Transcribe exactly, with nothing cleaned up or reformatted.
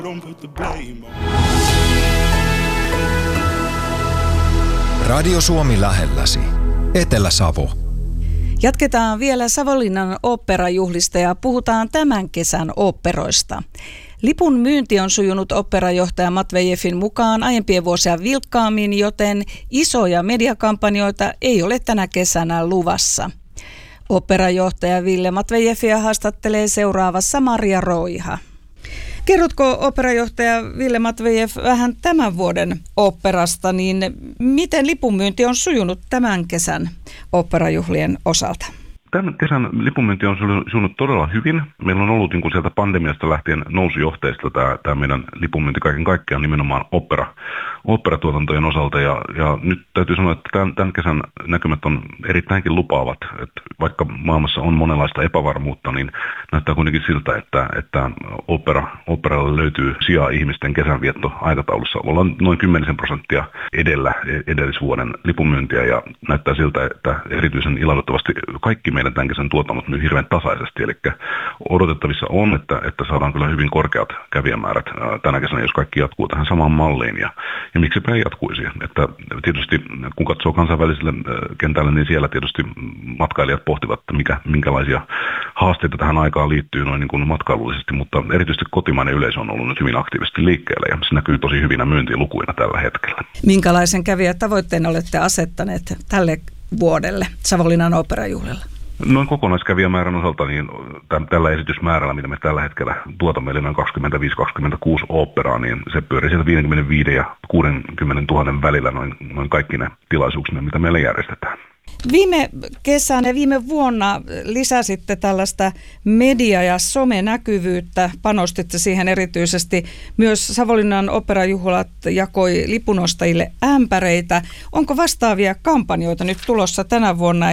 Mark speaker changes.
Speaker 1: Radio Suomi lähelläsi. Etelä-Savo.
Speaker 2: Jatketaan vielä Savonlinnan oopperajuhlista ja puhutaan tämän kesän oopperoista. Lipun myynti on sujunut oopperajohtaja Matvejevin mukaan aiempien vuosia vilkkaammin, joten isoja mediakampanjoita ei ole tänä kesänä luvassa. Oopperajohtaja Ville Matvejevia haastattelee seuraavassa Maria Roiha. Kerrotko oopperajohtaja Ville Matvejev vähän tämän vuoden oopperasta, niin miten lipunmyynti on sujunut tämän kesän oopperajuhlien osalta?
Speaker 3: Tämän kesän lipunmyynti on sujunut todella hyvin. Meillä on ollut niin kuin sieltä pandemiasta lähtien nousujohteista tämä, tämä meidän lipunmyynti kaiken kaikkiaan nimenomaan opera, oopperatuotantojen osalta. Ja, ja nyt täytyy sanoa, että tämän, tämän kesän näkymät on erittäinkin lupaavat. Että vaikka maailmassa on monenlaista epävarmuutta, niin näyttää kuitenkin siltä, että, että opera, operalle löytyy sijaa ihmisten kesänvietto aikataulussa. Ollaan noin kymmenisen prosenttia edellä edellisvuoden lipunmyyntiä ja näyttää siltä, että erityisen ilahduttavasti kaikki meidän tämän kesän tuotannot myy hirveän tasaisesti. Eli odotettavissa on, että, että saadaan kyllä hyvin korkeat kävijämäärät tänä kesänä, jos kaikki jatkuu tähän samaan malliin. Ja, ja miksipä ei jatkuisi. Että tietysti kun katsoo kansainväliselle kentälle, niin siellä tietysti matkailijat pohtivat, että mikä, minkälaisia haasteita tähän aikaan liittyy noin niin kuin matkailullisesti, mutta erityisesti kotimainen yleisö on ollut nyt hyvin aktiivisesti liikkeellä ja se näkyy tosi hyvinä myyntilukuina tällä hetkellä.
Speaker 2: Minkälaisen kävijätavoitteen olette asettaneet tälle vuodelle Savonlinnan oopperajuhlilla?
Speaker 3: Noin kokonaiskävijämäärän osalta, niin tämän, tällä esitysmäärällä, mitä me tällä hetkellä tuotamme, eli noin kaksikymmentäviisi kaksikymmentäkuusi oopperaa, niin se pyörii sieltä viisikymmentäviisi ja kuusikymmentätuhatta välillä noin, noin kaikki ne tilaisuuksina, mitä meillä järjestetään.
Speaker 2: Viime kesänä ja viime vuonna lisäsitte tällaista media- ja somenäkyvyyttä, panostitte siihen erityisesti. Myös Savonlinnan oopperajuhlat jakoi lipunostajille ämpäreitä. Onko vastaavia kampanjoita nyt tulossa tänä vuonna?